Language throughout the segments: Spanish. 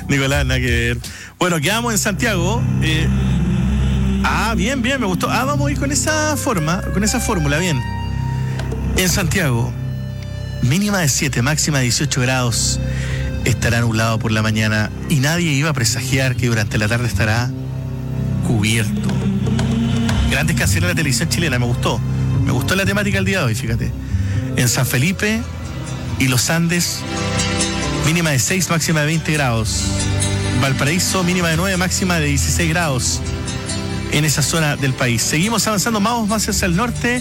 Nicolás, nada que ver. Bueno, quedamos en Santiago. Bien, me gustó. Vamos a ir con esa fórmula, bien. En Santiago, mínima de 7, máxima de 18 grados. Estará nublado por la mañana y nadie iba a presagiar que durante la tarde estará cubierto. Grandes canciones de la televisión chilena, me gustó la temática del día de hoy, fíjate. En San Felipe y los Andes, mínima de 6, máxima de 20 grados. Valparaíso, mínima de 9, máxima de 16 grados en esa zona del país. Seguimos avanzando más hacia el norte.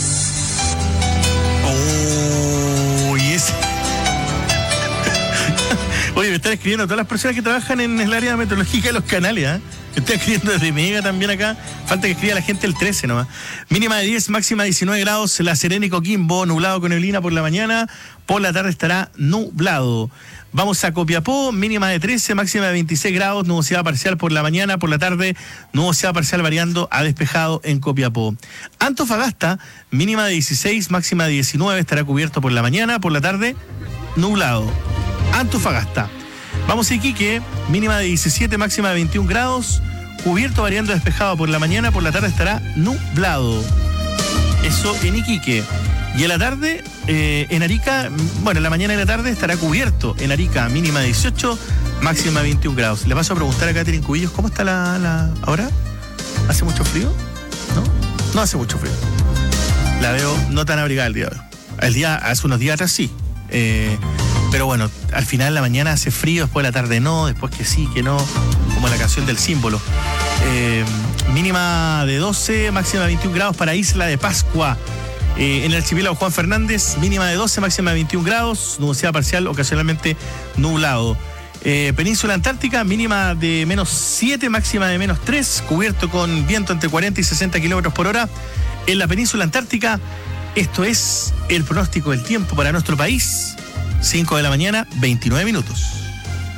Oye, me están escribiendo todas las personas que trabajan en el área meteorológica de los canales, ¿eh? Me están escribiendo desde Mega también acá. Falta que escriba la gente el 13 nomás. Mínima de 10, máxima de 19 grados. La Serena y Coquimbo, nublado con neblina por la mañana. Por la tarde estará nublado. Vamos a Copiapó, mínima de 13, máxima de 26 grados. Nubosidad parcial por la mañana. Por la tarde, nubosidad parcial variando a despejado en Copiapó. Antofagasta, mínima de 16, máxima de 19. Estará cubierto por la mañana. Por la tarde, nublado. Antofagasta. Vamos a Iquique, mínima de 17, máxima de 21 grados, cubierto variando despejado por la mañana, por la tarde estará nublado. Eso en Iquique. Y en la tarde, en Arica, en la mañana y la tarde estará cubierto en Arica, mínima de 18, máxima de 21 grados. Le paso a preguntar a Catherine Cubillos, ¿cómo está la ahora? ¿Hace mucho frío? No hace mucho frío. La veo no tan abrigada el día de hoy. Hace unos días atrás sí. Pero bueno, al final de la mañana hace frío, después de la tarde no, después que sí, que no, como la canción del símbolo. Mínima de 12, máxima de 21 grados para Isla de Pascua. En el archipiélago Juan Fernández, mínima de 12, máxima de 21 grados, nubosidad parcial, ocasionalmente nublado. Península Antártica, mínima de menos 7, máxima de menos 3, cubierto con viento entre 40 y 60 kilómetros por hora. En la Península Antártica, esto es el pronóstico del tiempo para nuestro país. 5 de la mañana, 29 minutos.